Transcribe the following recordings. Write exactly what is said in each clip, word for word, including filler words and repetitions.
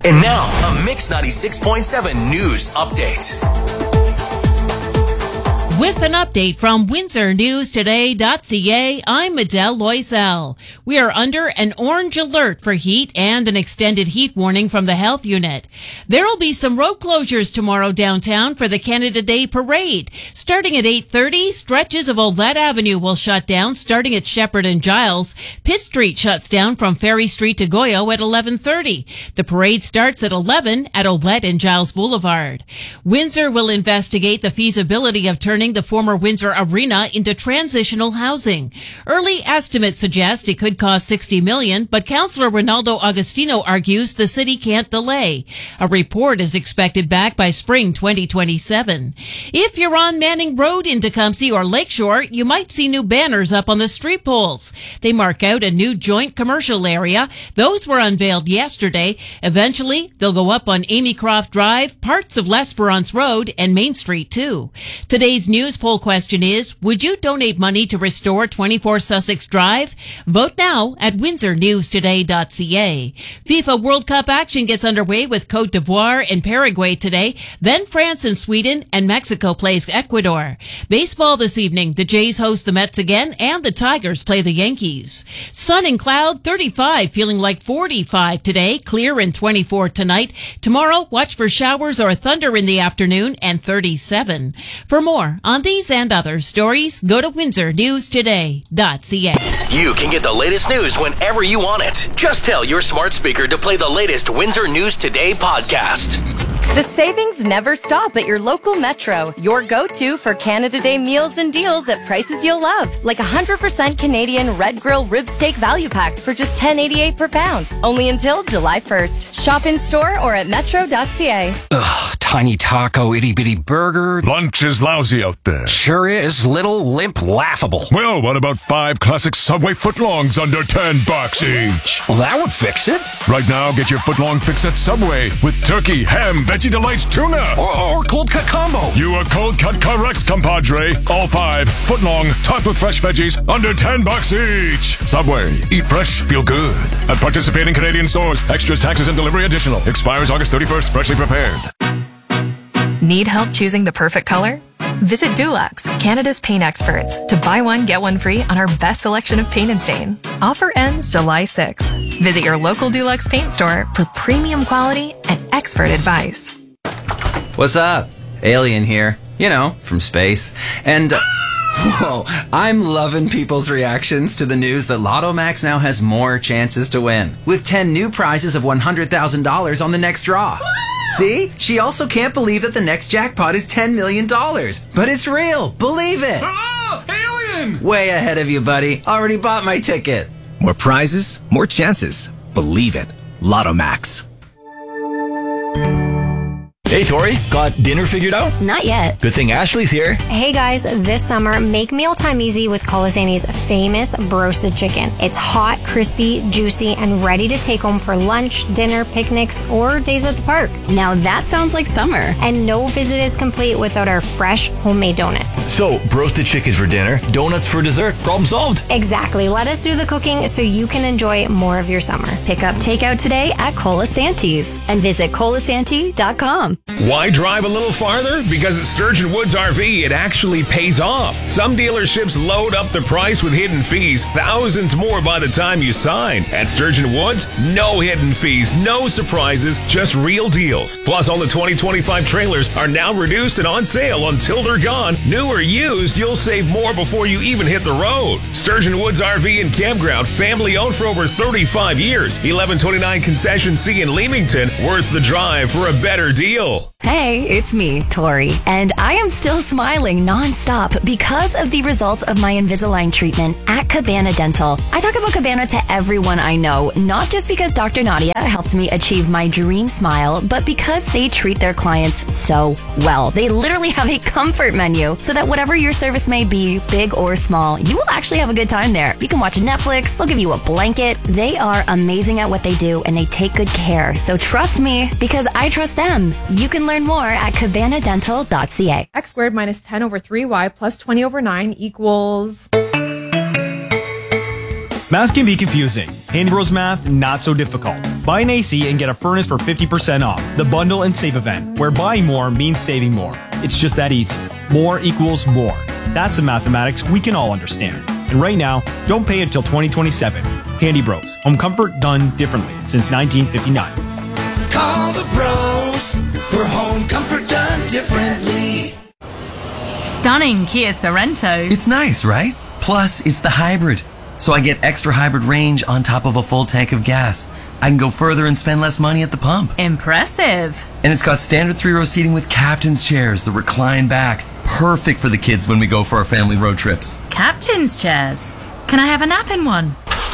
And now, a Mix ninety-six point seven news update. With an update from Windsor News Today dot C A, I'm Adele Loisel. We are under an orange alert for heat and an extended heat warning from the health unit. There will be some road closures tomorrow downtown for the Canada Day Parade. Starting at eight thirty, stretches of Olette Avenue will shut down starting at Shepherd and Giles. Pitt Street shuts down from Ferry Street to Goyo at eleven thirty. The parade starts at eleven at Olette and Giles Boulevard. Windsor will investigate the feasibility of turning the former Windsor Arena into transitional housing. Early estimates suggest it could cost sixty million dollars, but Councillor Ronaldo Agostino argues the city can't delay. A report is expected back by spring twenty twenty-seven. If you're on Manning Road in Tecumseh or Lakeshore, you might see new banners up on the street poles. They mark out a new joint commercial area. Those were unveiled yesterday. Eventually, they'll go up on Amy Croft Drive, parts of L'Esperance Road, and Main Street too. Today's news poll question is, would you donate money to restore twenty-four Sussex Drive? Vote now at Windsor News Today dot C A. FIFA World Cup action gets underway with Cote d'Ivoire and Paraguay today. Then France and Sweden, and Mexico plays Ecuador. Baseball this evening. The Jays host the Mets again, and the Tigers play the Yankees. Sun and cloud, thirty-five, feeling like forty-five today. Clear and twenty-four tonight. Tomorrow, watch for showers or thunder in the afternoon, and thirty-seven. For more on these and other stories, go to Windsor News Today dot C A. You can get the latest news whenever you want it. Just tell your smart speaker to play the latest Windsor News Today podcast. The savings never stop at your local Metro. Your go-to for Canada Day meals and deals at prices you'll love. Like one hundred percent Canadian Red Grill rib steak value packs for just ten eighty-eight per pound. Only until July first. Shop in store or at metro dot C A. Ugh, tiny taco, itty bitty burger. Lunch is lousy out there. Sure is. Little, limp, laughable. Well, what about five classic Subway footlongs under ten bucks each? Well, that would fix it. Right now, get your footlong fix at Subway with turkey, ham, Veggie Delights, tuna. Or, or cold cut combo. You are cold cut correct, compadre. All five, footlong, topped with fresh veggies, under ten bucks each. Subway, eat fresh, feel good. At participating Canadian stores, extras, taxes, and delivery additional. Expires August thirty-first, freshly prepared. Need help choosing the perfect color? Visit Dulux, Canada's paint experts, to buy one, get one free on our best selection of paint and stain. Offer ends July sixth. Visit your local Dulux paint store for premium quality and expert advice. What's up? Alien here. You know, from space. And, uh, whoa, I'm loving people's reactions to the news that Lotto Max now has more chances to win, with ten new prizes of one hundred thousand dollars on the next draw. See? She also can't believe that the next jackpot is ten million dollars. But it's real. Believe it. Oh, alien! Way ahead of you, buddy. Already bought my ticket. More prizes, more chances. Believe it. Lotto Max. Hey, Tori, got dinner figured out? Not yet. Good thing Ashley's here. Hey guys, this summer, make mealtime easy with Colasanti's famous broasted chicken. It's hot, crispy, juicy, and ready to take home for lunch, dinner, picnics, or days at the park. Now that sounds like summer. And no visit is complete without our fresh homemade donuts. So, broasted chicken for dinner, donuts for dessert. Problem solved. Exactly. Let us do the cooking so you can enjoy more of your summer. Pick up takeout today at Colasanti's and visit colasanti dot com. Why drive a little farther? Because at Sturgeon Woods R V, it actually pays off. Some dealerships load up the price with hidden fees, thousands more by the time you sign. At Sturgeon Woods, no hidden fees, no surprises, just real deals. Plus, all the twenty twenty-five trailers are now reduced and on sale until they're gone. New or used, you'll save more before you even hit the road. Sturgeon Woods R V and Campground, family owned for over thirty-five years. eleven twenty-nine Concession C in Leamington, worth the drive for a better deal. Hey, it's me, Tori, and I am still smiling nonstop because of the results of my Invisalign treatment at Cabana Dental. I talk about Cabana to everyone I know, not just because Doctor Nadia helped me achieve my dream smile, but because they treat their clients so well. They literally have a comfort menu so that whatever your service may be, big or small, you will actually have a good time there. You can watch Netflix, they'll give you a blanket. They are amazing at what they do and they take good care. So trust me, because I trust them. You can learn more at cabana dental dot c a. X squared minus ten over three y plus twenty over nine equals... Math can be confusing. Handy Bros Math, not so difficult. Buy an A C and get a furnace for fifty percent off. The Bundle and Save event, where buying more means saving more. It's just that easy. More equals more. That's the mathematics we can all understand. And right now, don't pay until twenty twenty-seven. Handy Bros. Home comfort done differently since nineteen fifty-nine. Call the pros for home comfort done differently. Stunning Kia Sorento. It's nice, right? Plus, it's the hybrid. So I get extra hybrid range on top of a full tank of gas. I can go further and spend less money at the pump. Impressive. And it's got standard three-row seating with captain's chairs that recline back. Perfect for the kids when we go for our family road trips. Captain's chairs. Can I have a nap in one?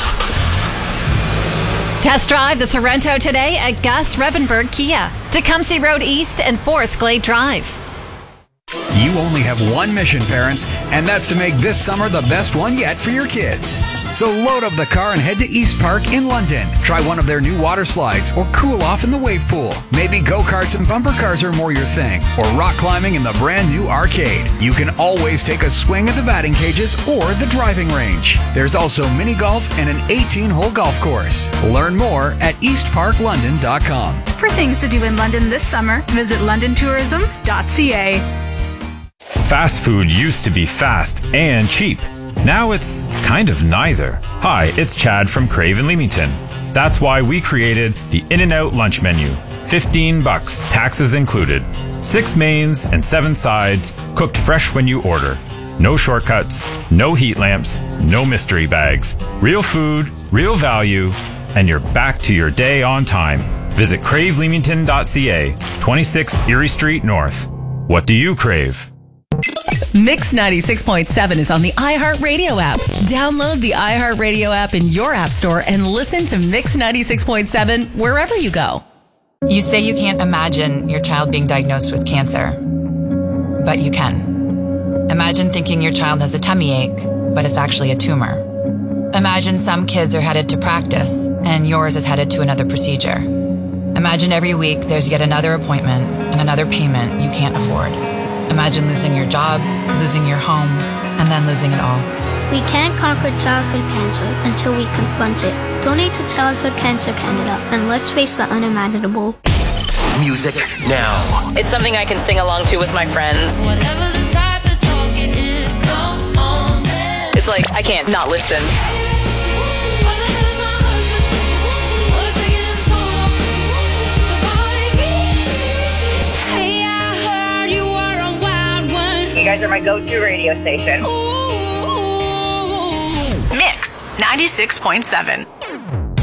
Test drive the Sorento today at Gus Revenberg Kia, Tecumseh Road East and Forest Glade Drive. You only have one mission, parents, and that's to make this summer the best one yet for your kids. So load up the car and head to East Park in London. Try one of their new water slides or cool off in the wave pool. Maybe go-karts and bumper cars are more your thing, or rock climbing in the brand new arcade. You can always take a swing at the batting cages or the driving range. There's also mini golf and an eighteen-hole golf course. Learn more at east park london dot com. For things to do in London this summer, visit london tourism dot c a. Fast food used to be fast and cheap. Now it's kind of neither. Hi, it's Chad from Crave in Leamington. That's why we created the In-N-Out lunch menu. fifteen bucks, taxes included. Six mains and seven sides, cooked fresh when you order. No shortcuts, no heat lamps, no mystery bags. Real food, real value, and you're back to your day on time. Visit crave leamington dot c a, twenty-six Erie Street North. What do you crave? Mix ninety-six point seven is on the iHeartRadio app. Download the iHeartRadio app in your app store and listen to Mix ninety-six point seven wherever you go. You say you can't imagine your child being diagnosed with cancer, but you can. Imagine thinking your child has a tummy ache, but it's actually a tumor. Imagine some kids are headed to practice and yours is headed to another procedure. Imagine every week there's yet another appointment and another payment you can't afford. Imagine losing your job, losing your home, and then losing it all. We can't conquer childhood cancer until we confront it. Donate to Childhood Cancer Canada, and let's face the unimaginable. Music now. It's something I can sing along to with my friends. Whatever the type of talk it is, come on then. It's like, I can't not listen. You guys are my go-to radio station. Mix ninety-six point seven.